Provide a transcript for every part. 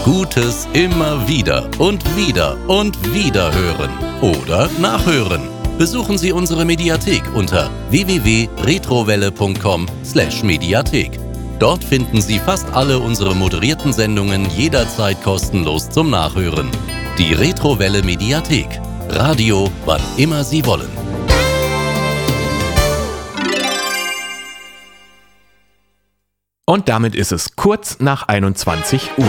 Gutes immer wieder und wieder und wieder hören oder nachhören. Besuchen Sie unsere Mediathek unter www.retrowelle.com/Mediathek. Dort finden Sie fast alle unsere moderierten Sendungen jederzeit kostenlos zum Nachhören. Die Retrowelle Mediathek. Radio, wann immer Sie wollen. Und damit ist es kurz nach 21 Uhr.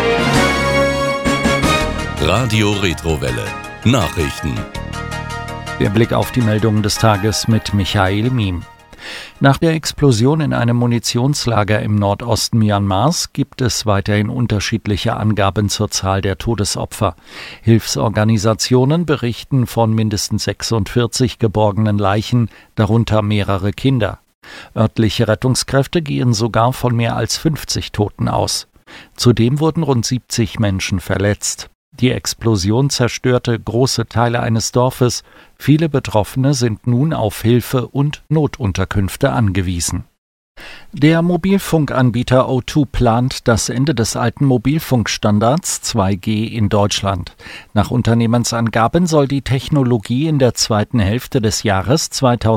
Radio Retrowelle. Nachrichten. Der Blick auf die Meldungen des Tages mit Michael Miem. Nach der Explosion in einem Munitionslager im Nordosten Myanmars gibt es weiterhin unterschiedliche Angaben zur Zahl der Todesopfer. Hilfsorganisationen berichten von mindestens 46 geborgenen Leichen, darunter mehrere Kinder. Örtliche Rettungskräfte gehen sogar von mehr als 50 Toten aus. Zudem wurden rund 70 Menschen verletzt. Die Explosion zerstörte große Teile eines Dorfes. Viele Betroffene sind nun auf Hilfe und Notunterkünfte angewiesen. Der Mobilfunkanbieter O2 plant das Ende des alten Mobilfunkstandards 2G in Deutschland. Nach Unternehmensangaben soll die Technologie in der zweiten Hälfte des Jahres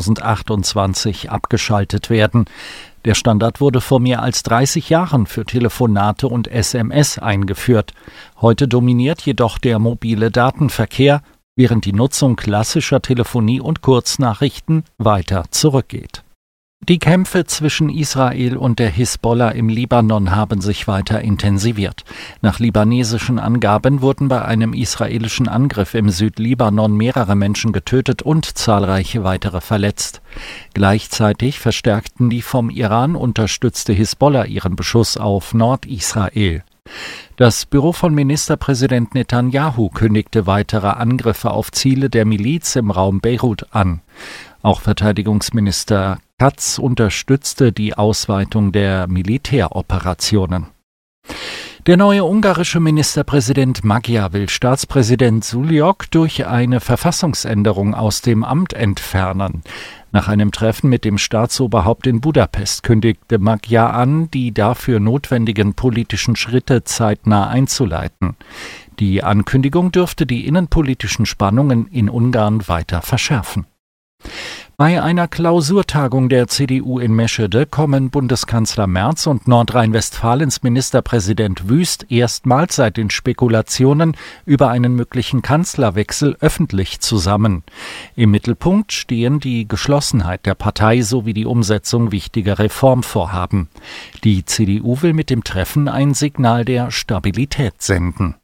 2028 abgeschaltet werden. Der Standard wurde vor mehr als 30 Jahren für Telefonate und SMS eingeführt. Heute dominiert jedoch der mobile Datenverkehr, während die Nutzung klassischer Telefonie und Kurznachrichten weiter zurückgeht. Die Kämpfe zwischen Israel und der Hisbollah im Libanon haben sich weiter intensiviert. Nach libanesischen Angaben wurden bei einem israelischen Angriff im Südlibanon mehrere Menschen getötet und zahlreiche weitere verletzt. Gleichzeitig verstärkten die vom Iran unterstützte Hisbollah ihren Beschuss auf Nordisrael. Das Büro von Ministerpräsident Netanyahu kündigte weitere Angriffe auf Ziele der Miliz im Raum Beirut an. Auch Verteidigungsminister Katz unterstützte die Ausweitung der Militäroperationen. Der neue ungarische Ministerpräsident Magyar will Staatspräsident Suljók durch eine Verfassungsänderung aus dem Amt entfernen. Nach einem Treffen mit dem Staatsoberhaupt in Budapest kündigte Magyar an, die dafür notwendigen politischen Schritte zeitnah einzuleiten. Die Ankündigung dürfte die innenpolitischen Spannungen in Ungarn weiter verschärfen. Bei einer Klausurtagung der CDU in Meschede kommen Bundeskanzler Merz und Nordrhein-Westfalens Ministerpräsident Wüst erstmals seit den Spekulationen über einen möglichen Kanzlerwechsel öffentlich zusammen. Im Mittelpunkt stehen die Geschlossenheit der Partei sowie die Umsetzung wichtiger Reformvorhaben. Die CDU will mit dem Treffen ein Signal der Stabilität senden.